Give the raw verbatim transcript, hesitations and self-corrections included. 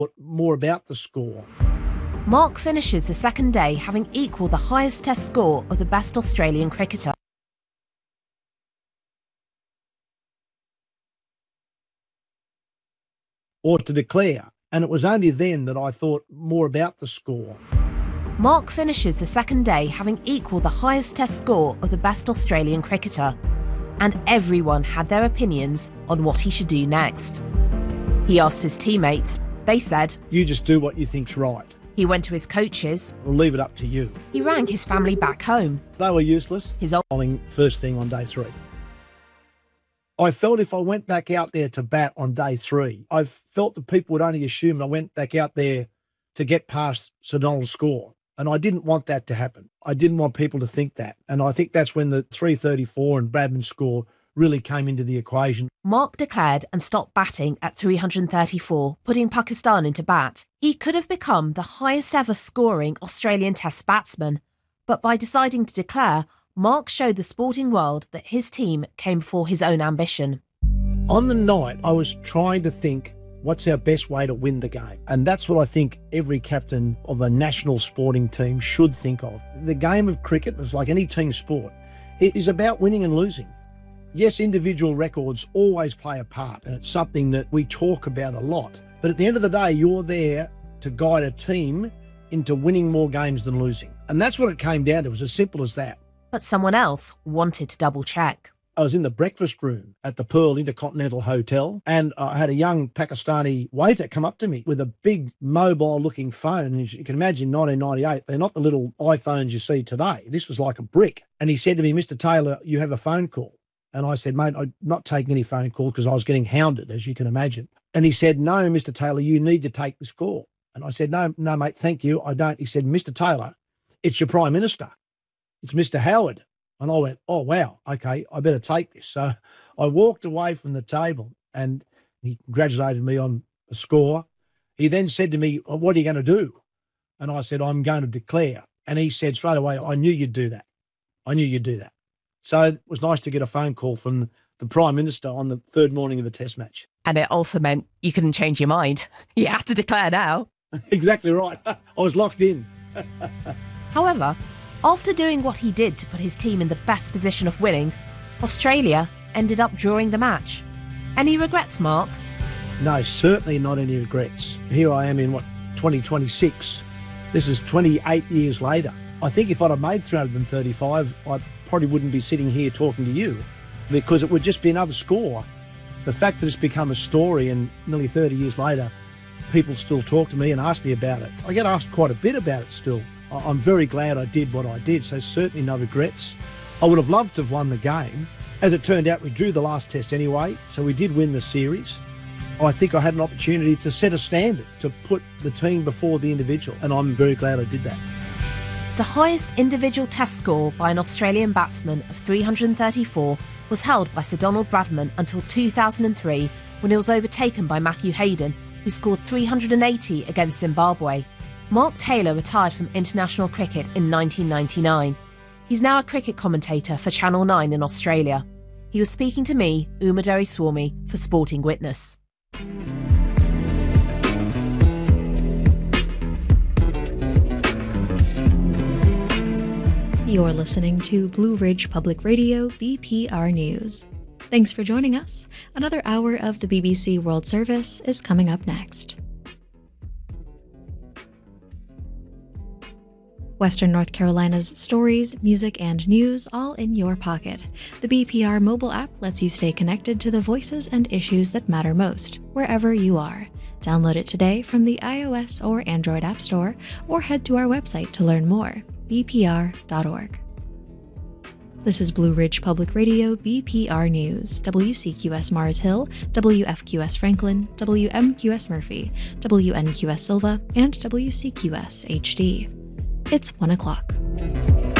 But more about the score. Mark finishes the second day having equalled the highest test score of the best Australian cricketer. Or to declare, and it was only then that I thought more about the score. Mark finishes the second day having equalled the highest test score of the best Australian cricketer, and everyone had their opinions on what he should do next. He asked his teammates. They said, "You just do what you think's right." He went to his coaches. "We'll leave it up to you." He rang his family back home. They were useless. His old bowling first thing on day three. I felt if I went back out there to bat on day three, I felt that people would only assume I went back out there to get past Sir Donald's score. And I didn't want that to happen. I didn't want people to think that. And I think that's when the three thirty-four and Bradman's score really came into the equation. Mark declared and stopped batting at three hundred thirty-four, putting Pakistan into bat. He could have become the highest ever scoring Australian Test batsman. But by deciding to declare, Mark showed the sporting world that his team came before his own ambition. On the night, I was trying to think, what's our best way to win the game? And that's what I think every captain of a national sporting team should think of. The game of cricket is like any team sport. It is about winning and losing. Yes, individual records always play a part, and it's something that we talk about a lot. But at the end of the day, you're there to guide a team into winning more games than losing. And that's what it came down to. It was as simple as that. But someone else wanted to double check. I was in the breakfast room at the Pearl Intercontinental Hotel, and I had a young Pakistani waiter come up to me with a big mobile-looking phone. And you can imagine nineteen ninety-eight, they're not the little iPhones you see today. This was like a brick. And he said to me, "Mister Taylor, you have a phone call." And I said, "Mate, I'm not taking any phone call," because I was getting hounded, as you can imagine. And he said, "No, Mister Taylor, you need to take this call." And I said, no, no, mate, thank you, I don't. He said, "Mister Taylor, it's your Prime Minister. It's Mister Howard." And I went, "Oh, wow, okay, I better take this." So I walked away from the table and he congratulated me on a score. He then said to me, "Well, what are you going to do?" And I said, "I'm going to declare." And he said straight away, "I knew you'd do that. I knew you'd do that." So it was nice to get a phone call from the Prime Minister on the third morning of a Test match. And it also meant you couldn't change your mind. You had to declare now. Exactly right. I was locked in. However, after doing what he did to put his team in the best position of winning, Australia ended up drawing the match. Any regrets, Mark? No, certainly not any regrets. Here I am in, what, twenty twenty-six. This is twenty-eight years later. I think if I'd have made three hundred thirty-five, I probably wouldn't be sitting here talking to you, because it would just be another score. The fact that it's become a story and nearly thirty years later, people still talk to me and ask me about it. I get asked quite a bit about it still. I'm very glad I did what I did, so certainly no regrets. I would have loved to have won the game. As it turned out, we drew the last test anyway, so we did win the series. I think I had an opportunity to set a standard, to put the team before the individual, and I'm very glad I did that. The highest individual test score by an Australian batsman of three hundred thirty-four was held by Sir Donald Bradman until two thousand three, when it was overtaken by Matthew Hayden, who scored three hundred eighty against Zimbabwe. Mark Taylor retired from international cricket in nineteen ninety-nine. He's now a cricket commentator for Channel nine in Australia. He was speaking to me, Uma Doraiswamy, for Sporting Witness. You're listening to Blue Ridge Public Radio B P R News. Thanks for joining us. Another hour of the B B C World Service is coming up next. Western North Carolina's stories, music, and news all in your pocket. The B P R mobile app lets you stay connected to the voices and issues that matter most, wherever you are. Download it today from the iOS or Android App Store, or head to our website to learn more, b p r dot org. This is Blue Ridge Public Radio B P R News, W C Q S Mars Hill, W F Q S Franklin, W M Q S Murphy, W N Q S Silva, and W C Q S H D. It's one o'clock.